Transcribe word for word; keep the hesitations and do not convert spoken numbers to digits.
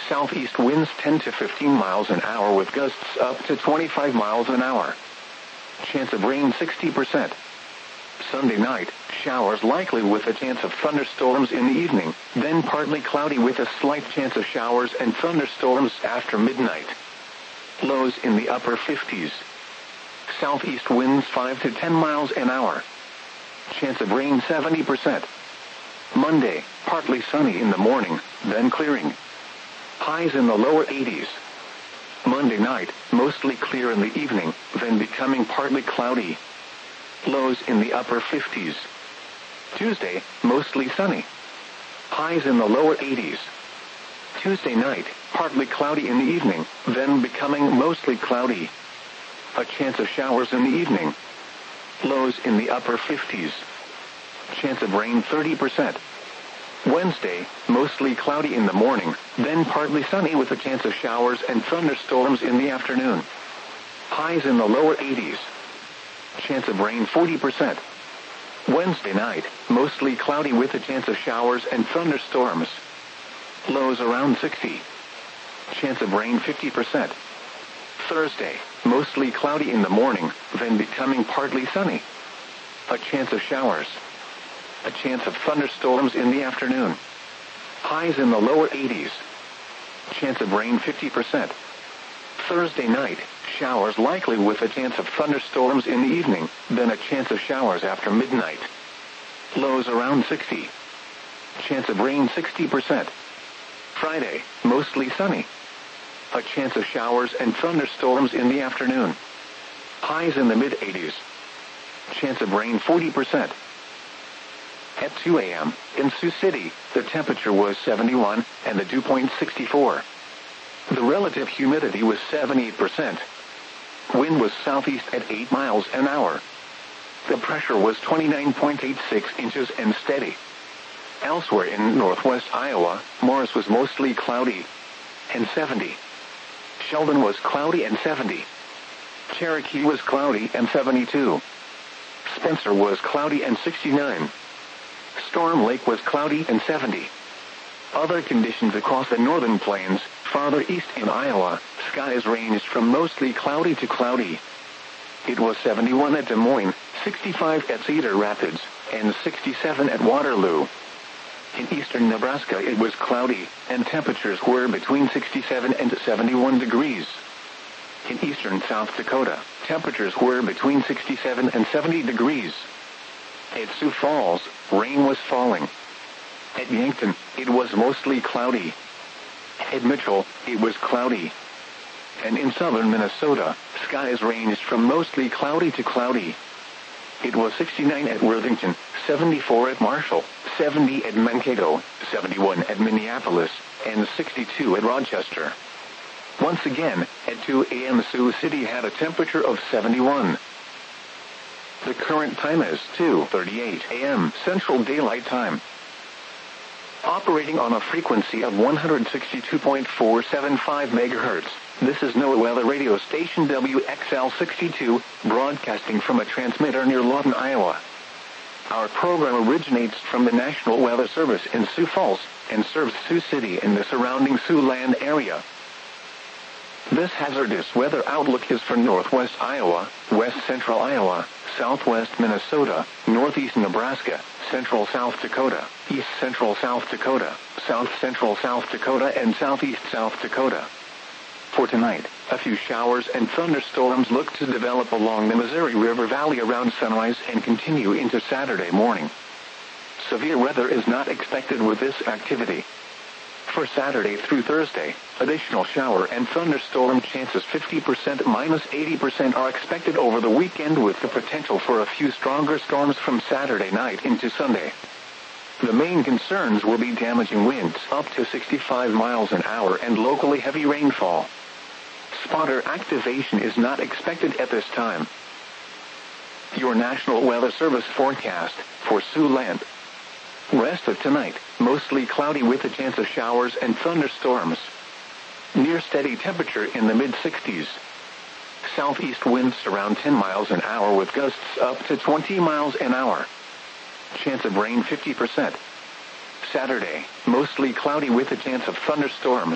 Southeast winds ten to fifteen miles an hour with gusts up to twenty-five miles an hour. Chance of rain sixty percent. Sunday night, showers likely with a chance of thunderstorms in the evening, then partly cloudy with a slight chance of showers and thunderstorms after midnight. Lows in the upper fifties. Southeast winds five to ten miles an hour. Chance of rain seventy percent. Monday, partly sunny in the morning, then clearing. Highs in the lower eighties. Monday night, mostly clear in the evening, then becoming partly cloudy. Lows in the upper fifties. Tuesday, mostly sunny. Highs in the lower eighties. Tuesday night, partly cloudy in the evening, then becoming mostly cloudy. A chance of showers in the evening. Lows in the upper fifties. Chance of rain thirty percent. Wednesday, mostly cloudy in the morning, then partly sunny with a chance of showers and thunderstorms in the afternoon. Highs in the lower eighties. Chance of rain forty percent. Wednesday night, mostly cloudy with a chance of showers and thunderstorms. Lows around sixty. Chance of rain fifty percent. Thursday, mostly cloudy in the morning, then becoming partly sunny. A chance of showers. A chance of thunderstorms in the afternoon. Highs in the lower eighties. Chance of rain fifty percent. Thursday night, showers likely with a chance of thunderstorms in the evening, then a chance of showers after midnight. Lows around sixty. Chance of rain sixty percent. Friday, mostly sunny. A chance of showers and thunderstorms in the afternoon. Highs in the mid-eighties. Chance of rain forty percent. At two a m, in Sioux City, the temperature was seventy-one, and the dew point sixty-four. The relative humidity was seventy-eight percent. Wind was southeast at eight miles an hour. The pressure was twenty-nine point eight six inches and steady. Elsewhere in northwest Iowa, Morris was mostly cloudy and seventy. Sheldon was cloudy and seventy. Cherokee was cloudy and seventy-two. Spencer was cloudy and sixty-nine. Storm Lake was cloudy and seventy. Other conditions across the northern plains, farther east in Iowa, skies ranged from mostly cloudy to cloudy. It was seventy-one at Des Moines, sixty-five at Cedar Rapids, and sixty-seven at Waterloo. In eastern Nebraska it was cloudy, and temperatures were between sixty-seven and seventy-one degrees. In eastern South Dakota, temperatures were between sixty-seven and seventy degrees. At Sioux Falls, rain was falling. At Yankton, it was mostly cloudy. At Mitchell, it was cloudy. And in southern Minnesota, skies ranged from mostly cloudy to cloudy. It was sixty-nine at Worthington, seventy-four at Marshall, seventy at Mankato, seventy-one at Minneapolis, and sixty-two at Rochester. Once again, at two a m Sioux City had a temperature of seventy-one. The current time is two thirty-eight a m Central Daylight Time. Operating on a frequency of one hundred sixty-two point four seven five megahertz, this is NOAA Weather Radio Station W X L sixty-two, broadcasting from a transmitter near Lawton, Iowa. Our program originates from the National Weather Service in Sioux Falls, and serves Sioux City and the surrounding Siouxland area. This hazardous weather outlook is for northwest Iowa, west central Iowa, southwest Minnesota, northeast Nebraska, central South Dakota, east central South Dakota, south central South Dakota, and southeast South Dakota. For tonight, a few showers and thunderstorms look to develop along the Missouri River Valley around sunrise and continue into Saturday morning. Severe weather is not expected with this activity. For Saturday through Thursday, additional shower and thunderstorm chances fifty percent minus eighty percent are expected over the weekend, with the potential for a few stronger storms from Saturday night into Sunday. The main concerns will be damaging winds up to sixty-five miles an hour and locally heavy rainfall. Spotter activation is not expected at this time. Your National Weather Service forecast for Siouxland. Rest of tonight, mostly cloudy with a chance of showers and thunderstorms. Near steady temperature in the mid-sixties. Southeast winds around ten miles an hour with gusts up to twenty miles an hour. Chance of rain fifty percent. Saturday, mostly cloudy with a chance of thunderstorms.